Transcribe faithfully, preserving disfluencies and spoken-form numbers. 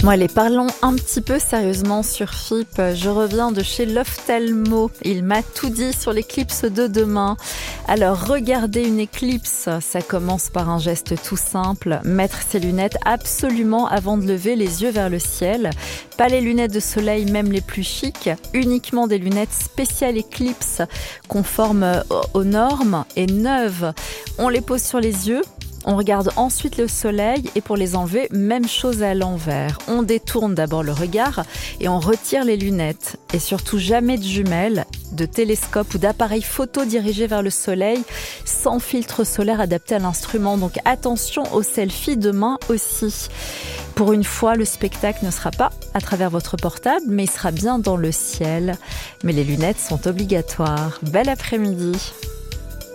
Bon allez, parlons un petit peu sérieusement sur F I P. Je reviens de chez l'ophtalmo. Il m'a tout dit sur l'éclipse de demain. Alors, regarder une éclipse, ça commence par un geste tout simple. Mettre ses lunettes absolument avant de lever les yeux vers le ciel. Pas les lunettes de soleil, même les plus chics. Uniquement des lunettes spéciales éclipse, conformes aux normes et neuves. On les pose sur les yeux. On regarde ensuite le soleil et pour les enlever, même chose à l'envers. On détourne d'abord le regard et on retire les lunettes. Et surtout jamais de jumelles, de télescope ou d'appareil photo dirigé vers le soleil sans filtre solaire adapté à l'instrument. Donc attention aux selfies demain aussi. Pour une fois, le spectacle ne sera pas à travers votre portable, mais il sera bien dans le ciel. Mais les lunettes sont obligatoires. Bel après-midi.